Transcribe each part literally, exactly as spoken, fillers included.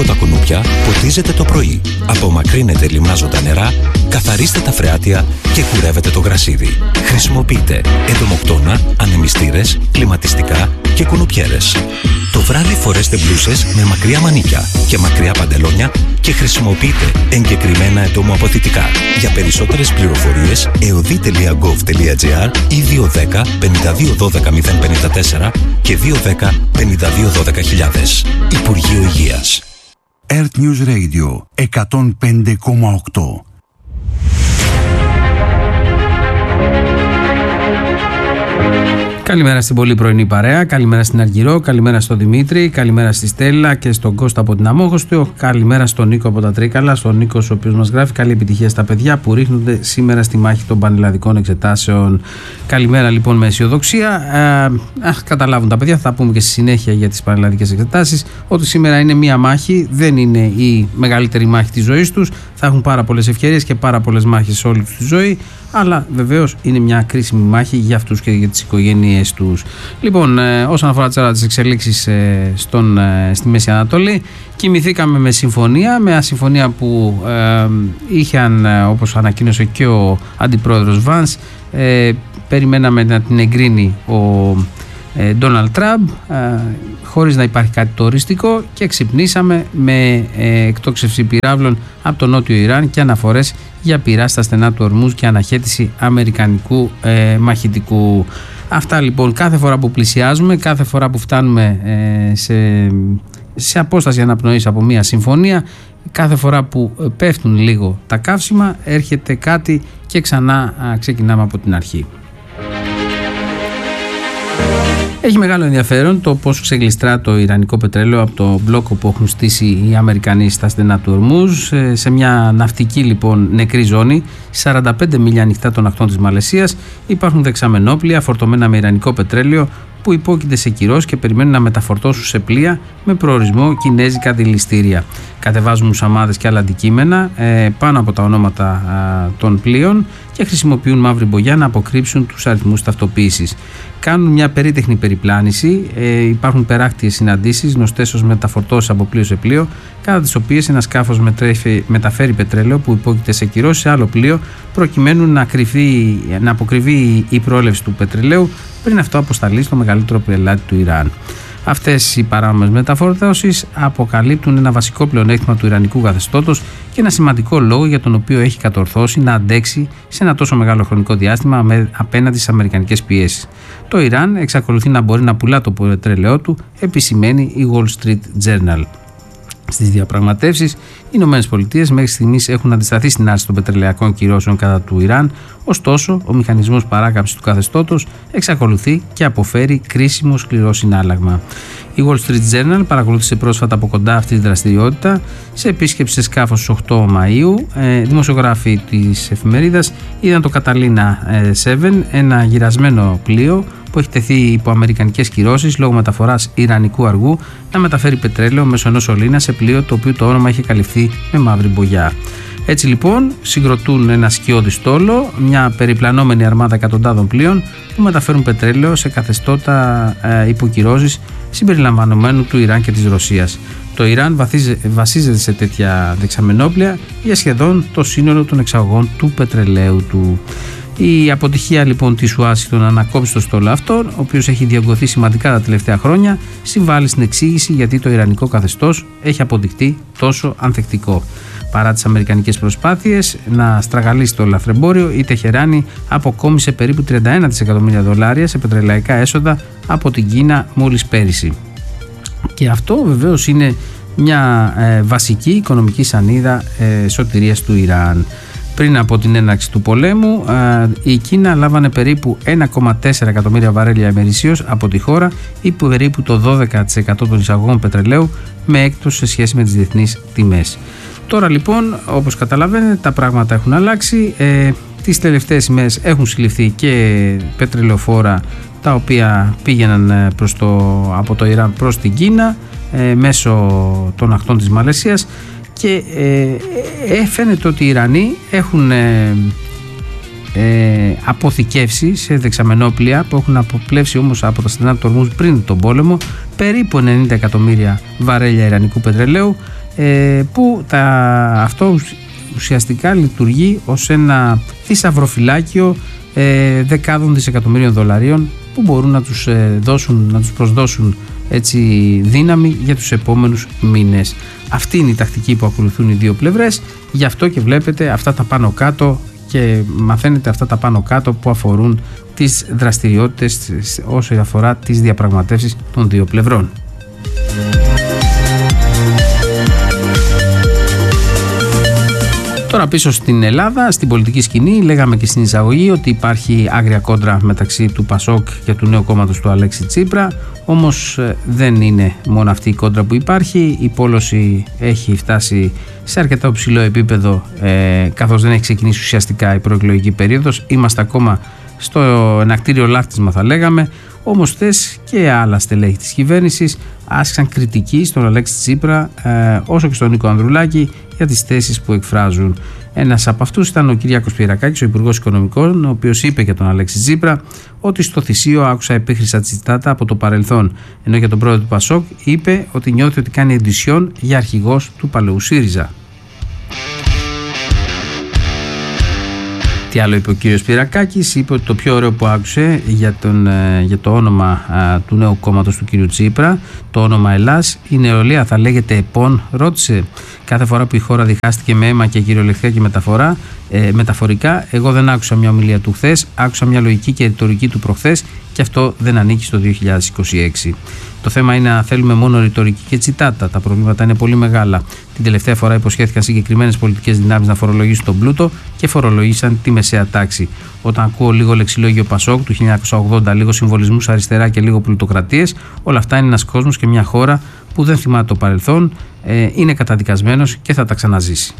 από τα κουνούπια ποτίζετε το πρωί. Απομακρύνετε λιμνάζοντα νερά, καθαρίστε τα φρεάτια και κουρεύετε το γρασίδι. Χρησιμοποιείτε εντομοκτώνα, ανεμιστήρες, κλιματιστικά και κουνουπιέρες. Το βράδυ φορέστε μπλούσες με μακριά μανίκια και μακριά παντελόνια και χρησιμοποιείτε εγκεκριμένα εντομοαποθητικά. Για περισσότερες πληροφορίες εωδή τελεία γκοβ τελεία τζι άρ ή δύο ένα μηδέν πέντε δύο ένα δύο μηδέν πέντε τέσσερα και δύο ένα μηδέν πέντε δύο ένα δύο χιλιάδες. Υπουργείο Υγείας. Earth News Radio εκατόν πέντε κόμμα οκτώ. Καλημέρα στην πολύ πρωινή παρέα, καλημέρα στην Αργυρό, καλημέρα στον Δημήτρη, καλημέρα στη Στέλλα και στον Κώστα από την Αμόχωστο, καλημέρα στον Νίκο από τα Τρίκαλα, στον Νίκο ο οποίος μας γράφει καλή επιτυχία στα παιδιά που ρίχνονται σήμερα στη μάχη των πανελλαδικών εξετάσεων. Καλημέρα λοιπόν με αισιοδοξία. Ε, αχ, καταλάβουν τα παιδιά, θα πούμε και στη συνέχεια για τις πανελλαδικές εξετάσεις, ότι σήμερα είναι μία μάχη, δεν είναι η μεγαλύτερη μάχη της ζωής τους, θα έχουν πάρα πολλές ευκαιρίες και πάρα πολλές μάχες σε όλη τους τη ζωή, αλλά βεβαίως είναι μια κρίσιμη μάχη για αυτούς και για τις οικογένειές τους. Λοιπόν, ε, όσον αφορά τώρα τις εξελίξεις ε, στον, ε, στη Μέση Ανατολή, κοιμηθήκαμε με συμφωνία, με μια συμφωνία που ε, είχαν, ε, όπως ανακοίνωσε και ο αντιπρόεδρος Βανς, ε, περιμέναμε να την εγκρίνει ο Ντόναλντ Τραμπ, χωρίς να υπάρχει κάτι το οριστικό, και ξυπνήσαμε με ε, εκτόξευση πυράβλων από το νότιο Ιράν και αναφορές για πυρά στα στενά του Ορμούζ και αναχέτηση αμερικανικού ε, μαχητικού. Αυτά λοιπόν κάθε φορά που πλησιάζουμε, κάθε φορά που φτάνουμε ε, σε, σε απόσταση αναπνοής από μια συμφωνία, κάθε φορά που πέφτουν λίγο τα καύσιμα, έρχεται κάτι και ξανά α, ξεκινάμε από την αρχή. Έχει μεγάλο ενδιαφέρον το πώς ξεγλιστρά το ιρανικό πετρέλαιο από το μπλόκο που έχουν στήσει οι Αμερικανοί στα στενά του Ορμούζ, σε μια ναυτική λοιπόν νεκρή ζώνη, σαράντα πέντε μίλια ανοιχτά των ακτών της Μαλαισίας. Υπάρχουν δεξαμενόπλια φορτωμένα με ιρανικό πετρέλαιο που υπόκειται σε κυρώσεις και περιμένουν να μεταφορτώσουν σε πλοία με προορισμό κινέζικα δηληστήρια. Κατεβάζουν μουσαμάδες και άλλα αντικείμενα ε, πάνω από τα ονόματα α, των πλοίων και χρησιμοποιούν μαύρη μπογιά να αποκρύψουν τους αριθμούς ταυτοποίησης. Κάνουν μια περίτεχνη περιπλάνηση, ε, υπάρχουν περάκτιες συναντήσεις γνωστές ως μεταφορτώσεις από πλοίο σε πλοίο, κατά τις οποίες ένα σκάφος μετρέφει, μεταφέρει πετρέλαιο που υπόκειται σε κυρώσεις σε άλλο πλοίο, προκειμένου να, κρυφεί, να αποκρυβεί η προέλευση του πετρελαίου πριν αυτό αποσταλεί στο μεγαλύτερο πελάτη του Ιράν. Αυτές οι παράνομες μεταφορτώσεις αποκαλύπτουν ένα βασικό πλεονέκτημα του ιρανικού καθεστώτος και ένα σημαντικό λόγο για τον οποίο έχει κατορθώσει να αντέξει σε ένα τόσο μεγάλο χρονικό διάστημα με, απέναντι στις αμερικανικές πιέσεις. Το Ιράν εξακολουθεί να μπορεί να πουλά το πετρέλαιό του, επισημαίνει η Wall Street Journal. Στις διαπραγματεύσεις, οι ΗΠΑ μέχρι στιγμής έχουν αντισταθεί στην άρση των πετρελαιακών κυρώσεων κατά του Ιράν, ωστόσο ο μηχανισμός παράκαμψης του καθεστώτος εξακολουθεί και αποφέρει κρίσιμο σκληρό συνάλλαγμα. Η Wall Street Journal παρακολούθησε πρόσφατα από κοντά αυτή τη δραστηριότητα σε επίσκεψη σε σκάφος στις οκτώ Μαΐου. Ε, δημοσιογράφοι της εφημερίδας είδαν το Καταλίνα επτά, ένα γυρασμένο πλοίο που έχει τεθεί υπό αμερικανικές κυρώσεις λόγω μεταφοράς ιρανικού αργού, να μεταφέρει πετρέλαιο μέσω ενός σωλήνα σε πλοίο το οποίο το όνομα είχε καλυφθεί με μαύρη μπογιά. Έτσι λοιπόν συγκροτούν ένα σκιώδη στόλο, μια περιπλανόμενη αρμάδα εκατοντάδων πλοίων που μεταφέρουν πετρέλαιο σε καθεστώτα ε, υποκυρώσεις συμπεριλαμβανομένου του Ιράν και της Ρωσίας. Το Ιράν βαθίζε, βασίζεται σε τέτοια δεξαμενόπλια για σχεδόν το σύνολο των εξαγωγών του πετρελαίου του. Η αποτυχία λοιπόν της Ουάσιγκτον να ανακόψει το στόλο αυτόν, ο οποίος έχει διωγγωθεί σημαντικά τα τελευταία χρόνια, συμβάλλει στην εξήγηση γιατί το ιρανικό καθεστώς έχει αποδειχτεί τόσο ανθεκτικό. Παρά τις αμερικανικές προσπάθειες να στραγαλίσει το λαθρεμπόριο, η Τεχεράνη αποκόμισε περίπου τριάντα ένα δισεκατομμύρια δολάρια σε πετρελαϊκά έσοδα από την Κίνα μόλις πέρυσι. Και αυτό βεβαίως είναι μια ε, βασική οικονομική σανίδα ε, σωτηρίας του Ιράν. Πριν από την έναρξη του πολέμου, η Κίνα λάβανε περίπου ένα κόμμα τέσσερα εκατομμύρια βαρέλια ημερησίως από τη χώρα ή περίπου το δώδεκα τοις εκατό των εισαγωγών πετρελαίου, με έκπτωση σε σχέση με τις διεθνείς τιμές. Τώρα λοιπόν, όπως καταλαβαίνετε, τα πράγματα έχουν αλλάξει. Ε, τις τελευταίες ημέρες έχουν συλληφθεί και πετρελαιοφόρα τα οποία πήγαιναν προς το, από το Ιράν προς την Κίνα ε, μέσω των ακτών της Μαλαισίας. Και ε, ε, φαίνεται ότι οι Ιρανοί έχουν ε, ε, αποθηκεύσει σε δεξαμενόπλια που έχουν αποπλέψει όμως από τα στενά του Ορμούζ πριν τον πόλεμο περίπου ενενήντα εκατομμύρια βαρέλια ιρανικού πετρελαίου, ε, που τα, αυτό ουσιαστικά λειτουργεί ως ένα θησαυροφυλάκιο ε, δεκάδων δισεκατομμύριων δολαρίων που μπορούν να τους, ε, δώσουν, να τους προσδώσουν έτσι δύναμη για τους επόμενους μήνες. Αυτή είναι η τακτική που ακολουθούν οι δύο πλευρές, γι' αυτό και βλέπετε αυτά τα πάνω κάτω και μαθαίνετε αυτά τα πάνω κάτω που αφορούν τις δραστηριότητες όσο αφορά τις διαπραγματεύσεις των δύο πλευρών. Τώρα πίσω στην Ελλάδα, στην πολιτική σκηνή, λέγαμε και στην εισαγωγή ότι υπάρχει άγρια κόντρα μεταξύ του Πασόκ και του νέου κόμματος του Αλέξη Τσίπρα. Όμως δεν είναι μόνο αυτή η κόντρα που υπάρχει. Η πόλωση έχει φτάσει σε αρκετά ψηλό επίπεδο, ε, καθώς δεν έχει ξεκινήσει ουσιαστικά η προεκλογική περίοδος. Είμαστε ακόμα στο ενακτήριο λάκτισμα, θα λέγαμε. Όμως χθες και άλλα στελέχη της κυβέρνησης άσκησαν κριτική στον Αλέξη Τσίπρα, ε, όσο και στον Νίκο Ανδρουλάκη, για τις θέσεις που εκφράζουν. Ένας από αυτούς ήταν ο Κυριάκος Πυρακάκης, ο Υπουργός Οικονομικών, ο οποίος είπε για τον Αλέξη Τσίπρα ότι στο θυσίο άκουσα επίχρησα τσιτάτα από το παρελθόν. Ενώ για τον πρόεδρο του Πασόκ είπε ότι νιώθει ότι κάνει εντυσιόν για αρχηγός του παλαιού ΣΥΡΙΖΑ. Τι άλλο είπε ο κύριος Πυρακάκης? Είπε ότι το πιο ωραίο που άκουσε για, τον, για το όνομα α, του νέου κόμματος του κύριου Τσίπρα, το όνομα Ελλάς, η νεολαία θα λέγεται ΕΠΟΝ, ρώτησε. Κάθε φορά που η χώρα διχάστηκε με αίμα και κυριολεκτικά και μεταφορά, ε, μεταφορικά, εγώ δεν άκουσα μια ομιλία του χθες, άκουσα μια λογική και ρητορική του προχθές και αυτό δεν ανήκει στο δύο χιλιάδες είκοσι έξι. Το θέμα είναι να θέλουμε μόνο ρητορική και τσιτάτα. Τα προβλήματα είναι πολύ μεγάλα. Την τελευταία φορά υποσχέθηκαν συγκεκριμένες πολιτικές δυνάμεις να φορολογήσουν τον πλούτο και φορολογήσαν τη μεσαία τάξη. Όταν ακούω λίγο λεξιλόγιο Πασόκ του χίλια εννιακόσια ογδόντα, λίγο συμβολισμούς αριστερά και λίγο πλουτοκρατίες, όλα αυτά είναι ένας κόσμος και μια χώρα που δεν θυμάται το παρελθόν, ε, είναι καταδικασμένος και θα τα ξαναζήσει.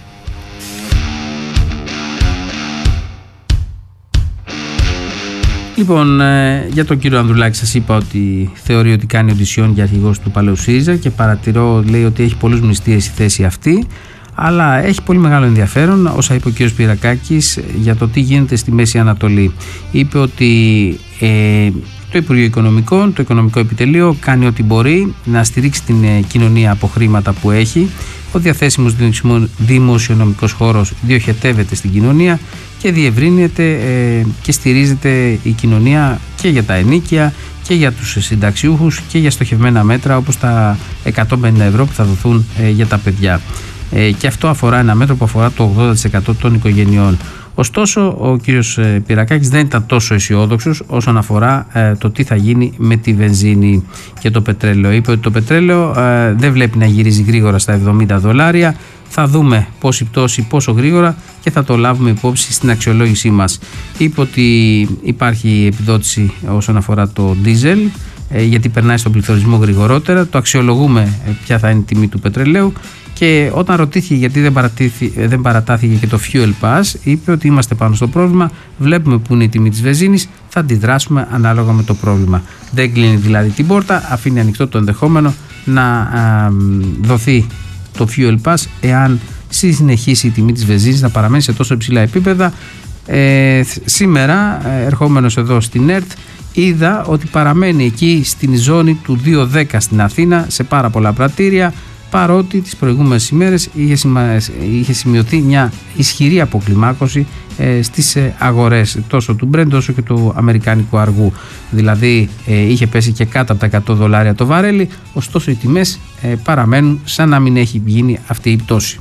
Λοιπόν, ε, για τον κύριο Ανδρουλάκη σας είπα ότι θεωρεί ότι κάνει οντισιόν για αρχηγός του παλαιού ΣΥΡΙΖΑ και παρατηρώ, λέει, ότι έχει πολλούς μνηστήρες η θέση αυτή, αλλά έχει πολύ μεγάλο ενδιαφέρον όσα είπε ο κύριος Πυρακάκης για το τι γίνεται στη Μέση Ανατολή. Είπε ότι ε, το Υπουργείο Οικονομικών, το Οικονομικό Επιτελείο κάνει ό,τι μπορεί να στηρίξει την ε, κοινωνία από χρήματα που έχει. Ο διαθέσιμος δημοσιονομικός χώρος διοχετεύεται στην κοινωνία και διευρύνεται ε, και στηρίζεται η κοινωνία και για τα ενίκια και για τους συνταξιούχους και για στοχευμένα μέτρα όπως τα εκατόν πενήντα ευρώ που θα δοθούν ε, για τα παιδιά. Ε, και αυτό αφορά ένα μέτρο που αφορά το ογδόντα τοις εκατό των οικογενειών. Ωστόσο, ο κύριος Πυρακάκης δεν ήταν τόσο αισιόδοξος όσον αφορά ε, το τι θα γίνει με τη βενζίνη και το πετρέλαιο. Είπε ότι το πετρέλαιο ε, δεν βλέπει να γυρίζει γρήγορα στα εβδομήντα δολάρια. Θα δούμε πόση πτώση, πόσο γρήγορα και θα το λάβουμε υπόψη στην αξιολόγησή μας. Είπε ότι υπάρχει επιδότηση όσον αφορά το ντίζελ, ε, γιατί περνάει στον πληθωρισμό γρηγορότερα. Το αξιολογούμε ε, ποια θα είναι η τιμή του πετρελαίου. Και όταν ρωτήθηκε γιατί δεν, δεν παρατάθηκε και το Fuel Pass, είπε ότι είμαστε πάνω στο πρόβλημα, βλέπουμε που είναι η τιμή της βενζίνης, θα αντιδράσουμε ανάλογα με το πρόβλημα. Δεν κλείνει δηλαδή την πόρτα, αφήνει ανοιχτό το ενδεχόμενο να α, δοθεί το Fuel Pass εάν συνεχίσει η τιμή της βενζίνης να παραμένει σε τόσο υψηλά επίπεδα. Ε, σήμερα, ερχόμενος εδώ στην ΕΡΤ, είδα ότι παραμένει εκεί στην ζώνη του δύο δέκα στην Αθήνα, σε πάρα πολλά πρατήρια, παρότι τις προηγούμενες ημέρες είχε, σημα... είχε σημειωθεί μια ισχυρή αποκλιμάκωση ε, στις ε, αγορές τόσο του Brent όσο και του αμερικάνικου αργού. Δηλαδή ε, είχε πέσει και κάτω από τα εκατό δολάρια το βαρέλι, ωστόσο οι τιμές ε, παραμένουν σαν να μην έχει γίνει αυτή η πτώση.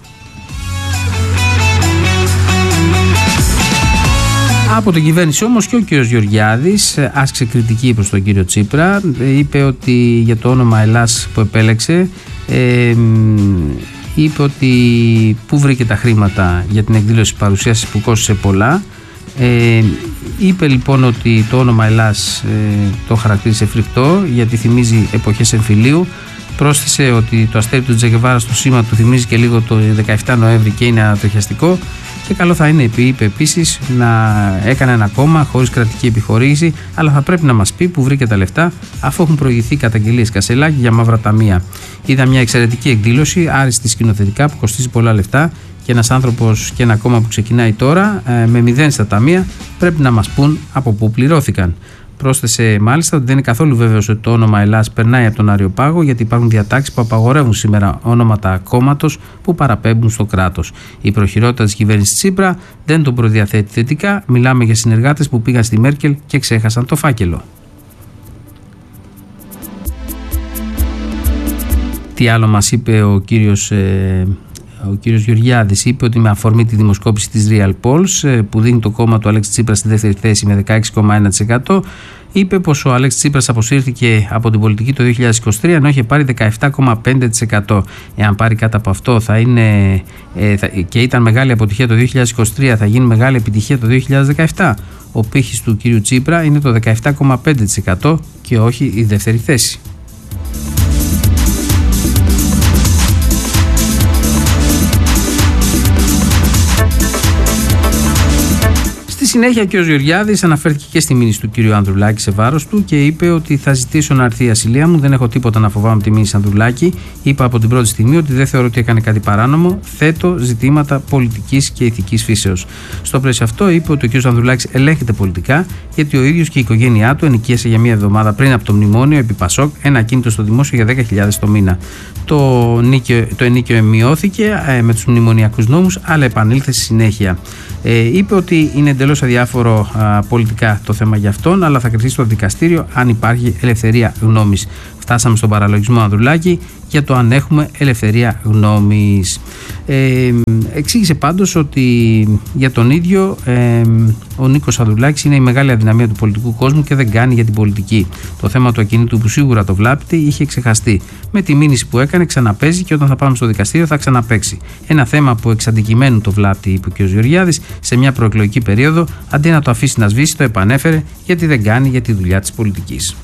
Από την κυβέρνηση όμως και ο κύριος Γεωργιάδης άσκησε κριτική προς τον κύριο Τσίπρα. Είπε ότι για το όνομα Ελλάς που επέλεξε, ε, είπε ότι πού βρήκε τα χρήματα για την εκδήλωση παρουσίασης που κόστησε πολλά. Ε, είπε λοιπόν ότι το όνομα Ελλάς ε, το χαρακτήρισε φρικτό γιατί θυμίζει εποχές εμφυλίου. Πρόσθεσε ότι το αστέρι του Τζεκεβάρα στο σήμα του θυμίζει και λίγο το δεκαεπτά Νοέμβρη και είναι ανατριχιαστικό. Και καλό θα είναι, είπε επίσης, να έκανε ένα κόμμα χωρίς κρατική επιχορήγηση, αλλά θα πρέπει να μας πει που βρήκε τα λεφτά, αφού έχουν προηγηθεί καταγγελίες Κασελάκη για μαύρα ταμεία. Είδα μια εξαιρετική εκδήλωση, άριστη σκηνοθετικά, που κοστίζει πολλά λεφτά και ένας άνθρωπος και ένα κόμμα που ξεκινάει τώρα με μηδέν στα ταμεία πρέπει να μας πούν από πού πληρώθηκαν. Πρόσθεσε μάλιστα ότι δεν είναι καθόλου βέβαιος ότι το όνομα Ελλάς περνάει από τον Αριοπάγο, γιατί υπάρχουν διατάξεις που απαγορεύουν σήμερα ονόματα κόμματος που παραπέμπουν στο κράτος. Η προχειρότητα της κυβέρνησης Τσίπρα δεν τον προδιαθέτει θετικά. Μιλάμε για συνεργάτες που πήγαν στη Μέρκελ και ξέχασαν το φάκελο. Τι άλλο μας είπε ο κύριος, ε, ο κύριος Γεωργιάδης? Είπε ότι με αφορμή τη δημοσκόπηση της Real Polls, που δίνει το κόμμα του Αλέξη Τσίπρα στη δεύτερη θέση με δεκαέξι κόμμα ένα τοις εκατό, είπε πως ο Αλέξης Τσίπρας αποσύρθηκε από την πολιτική το δύο χιλιάδες είκοσι τρία, ενώ είχε πάρει δεκαεπτά κόμμα πέντε τοις εκατό. Εάν πάρει κάτω από αυτό θα είναι, ε, θα, και ήταν μεγάλη αποτυχία το δύο χιλιάδες είκοσι τρία, θα γίνει μεγάλη επιτυχία το δύο χιλιάδες δεκαεπτά. Ο πύχης του κύριου Τσίπρα είναι το δεκαεπτά κόμμα πέντε τοις εκατό και όχι η δεύτερη θέση. Στη συνέχεια ο κ. Γεωργιάδης αναφέρθηκε και στη μήνυση του κ. Ανδρουλάκη σε βάρος του και είπε ότι θα ζητήσω να έρθει η ασυλία μου. Δεν έχω τίποτα να φοβάμαι τη μήνυση Ανδρουλάκη. Είπα από την πρώτη στιγμή ότι δεν θεωρώ ότι έκανε κάτι παράνομο. Θέτω ζητήματα πολιτικής και ηθικής φύσεως. Στο πλαίσιο αυτό είπε ότι ο κ. Ανδρουλάκης ελέγχεται πολιτικά, γιατί ο ίδιος και η οικογένειά του ενοικίασε για μία εβδομάδα πριν από το μνημόνιο επί Πασόκ ένα ακίνητο στο δημόσιο για δέκα χιλιάδες το μήνα. Το, νίκαιο, το ενίκαιο μειώθηκε ε, με τους μνημονιακούς νόμους, αλλά επανήλθε στη συνέχεια. Ε, είπε ότι είναι εντελώς αδιάφορο α, πολιτικά το θέμα για αυτόν, αλλά θα κριθεί στο δικαστήριο αν υπάρχει ελευθερία γνώμης. Φτάσαμε στον παραλογισμό Ανδρουλάκη για το αν έχουμε ελευθερία γνώμης. Ε, εξήγησε πάντως ότι για τον ίδιο ε, ο Νίκος Ανδρουλάκης είναι η μεγάλη αδυναμία του πολιτικού κόσμου και δεν κάνει για την πολιτική. Το θέμα του ακινήτου που σίγουρα το βλάπτει είχε ξεχαστεί. Με τη μήνυση που έκανε ξαναπέζει και όταν θα πάμε στο δικαστήριο θα ξαναπαίξει. Ένα θέμα που εξ αντικειμένου το βλάπτει, είπε ο κ. Γεωργιάδης, σε μια προεκλογική περίοδο, αντί να το αφήσει να σβήσει, το επανέφερε γιατί δεν κάνει για τη δουλειά της πολιτικής.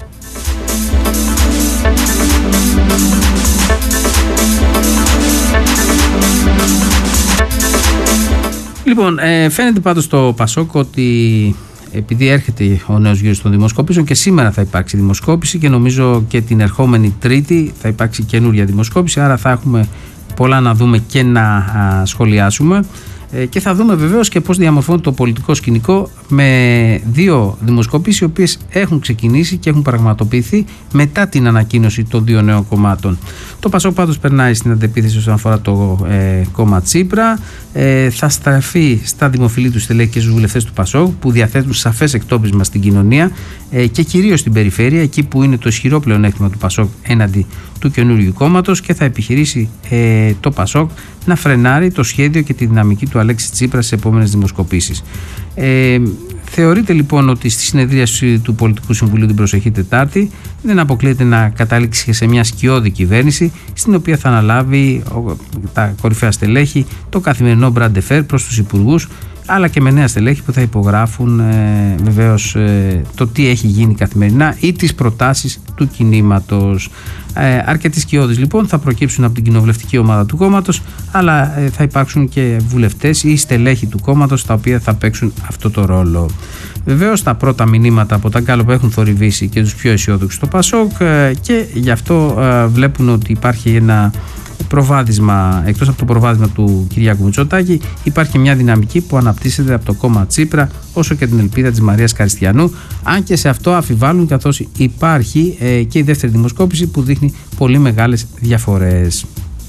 Λοιπόν, ε, φαίνεται πάντως στο Πασόκ ότι επειδή έρχεται ο νέος γύρος των δημοσκόπησεων και σήμερα θα υπάρξει δημοσκόπηση και νομίζω και την ερχόμενη Τρίτη θα υπάρξει καινούρια δημοσκόπηση, άρα θα έχουμε πολλά να δούμε και να α, σχολιάσουμε. Και θα δούμε βεβαίως και πώς διαμορφώνεται το πολιτικό σκηνικό με δύο δημοσκοπήσεις οι οποίες έχουν ξεκινήσει και έχουν πραγματοποιηθεί μετά την ανακοίνωση των δύο νέων κομμάτων. Το Πασόκ πάντως περνάει στην αντεπίθεση όσον αφορά το ε, κόμμα Τσίπρα. Ε, θα στραφεί στα δημοφιλή του στελέχη και στους βουλευτές του Πασόκ που διαθέτουν σαφές εκτόπισμα στην κοινωνία ε, και κυρίως στην περιφέρεια, εκεί που είναι το ισχυρό πλεονέκτημα του Πασόκ έναντι του καινούριου κόμματος, και θα επιχειρήσει ε, το Πασόκ να φρενάρει το σχέδιο και τη δυναμική του Αλέξη Τσίπρα στις επόμενες δημοσκοπήσεις. Ε, θεωρείται λοιπόν ότι στη συνεδρίαση του Πολιτικού Συμβουλίου την προσεχή Τετάρτη δεν αποκλείεται να καταλήξει σε μια σκιώδη κυβέρνηση, στην οποία θα αναλάβει τα κορυφαία στελέχη το καθημερινό μπραντεφέρ προς τους υπουργούς, αλλά και με νέα στελέχη που θα υπογράφουν ε, βεβαίως ε, το τι έχει γίνει καθημερινά ή τις προτάσεις του κινήματος. Ε, αρκετοί σκιώδεις λοιπόν θα προκύψουν από την κοινοβουλευτική ομάδα του κόμματος, αλλά ε, θα υπάρξουν και βουλευτές ή στελέχη του κόμματος τα οποία θα παίξουν αυτό το ρόλο. Βεβαίως τα πρώτα μηνύματα από τα γκάλοπ έχουν θορυβήσει και τους πιο αισιόδοξους στο Πασόκ ε, και γι' αυτό ε, βλέπουν ότι υπάρχει ένα προβάδισμα, εκτός από το προβάδισμα του Κυριάκου Μητσοτάκη, υπάρχει μια δυναμική που αναπτύσσεται από το κόμμα Τσίπρα, όσο και την ελπίδα της Μαρίας Καριστιανού, αν και σε αυτό αφιβάλλουν, καθώς υπάρχει ε, και η δεύτερη δημοσκόπηση που δείχνει πολύ μεγάλες διαφορές.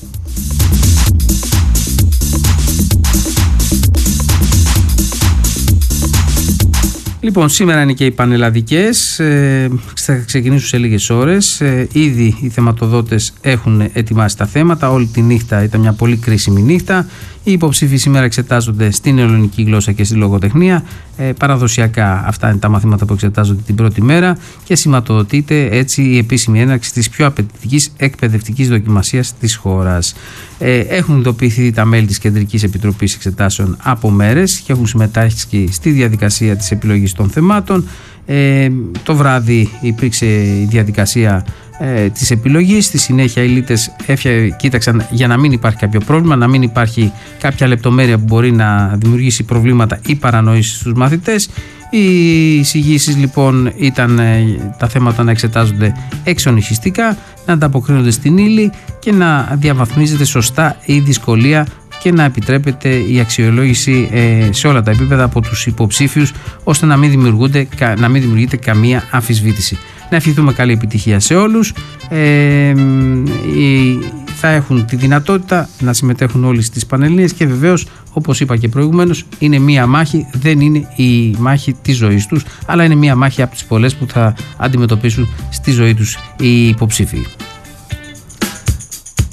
Λοιπόν, σήμερα είναι και οι πανελλαδικές, ε, θα ξεκινήσουν σε λίγες ώρες. Ε, ήδη οι θεματοδότες έχουν ετοιμάσει τα θέματα, όλη τη νύχτα ήταν μια πολύ κρίσιμη νύχτα. Οι υποψήφοι σήμερα εξετάζονται στην ελληνική γλώσσα και στη λογοτεχνία. Ε, παραδοσιακά αυτά είναι τα μαθήματα που εξετάζονται την πρώτη μέρα και σηματοδοτείται έτσι η επίσημη έναρξη της πιο απαιτητικής εκπαιδευτικής δοκιμασίας της χώρας. Ε, έχουν ειδοποιηθεί τα μέλη της Κεντρικής Επιτροπής Εξετάσεων από μέρες και έχουν συμμετάσχει στη διαδικασία της επιλογής των θεμάτων. Ε, το βράδυ υπήρξε η διαδικασία ε, της επιλογής. Στη συνέχεια οι λίτες κοίταξαν για να μην υπάρχει κάποιο πρόβλημα, να μην υπάρχει κάποια λεπτομέρεια που μπορεί να δημιουργήσει προβλήματα ή παρανοήσεις στους μαθητές. Οι εισηγήσεις λοιπόν ήταν ε, τα θέματα να εξετάζονται εξονυχιστικά, να ανταποκρίνονται στην ύλη και να διαβαθμίζεται σωστά η δυσκολία και να επιτρέπεται η αξιολόγηση ε, σε όλα τα επίπεδα από τους υποψήφιους, ώστε να μην, δημιουργούνται, να μην δημιουργείται καμία αμφισβήτηση. Να ευχηθούμε καλή επιτυχία σε όλους. Ε, θα έχουν τη δυνατότητα να συμμετέχουν όλοι στις πανελληνίες και βεβαίως, όπως είπα και προηγουμένως, είναι μία μάχη, δεν είναι η μάχη της ζωής τους, αλλά είναι μία μάχη από τις πολλές που θα αντιμετωπίσουν στη ζωή τους οι υποψήφοι.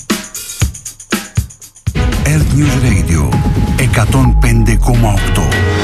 Earth News Radio εκατόν πέντε κόμμα οκτώ.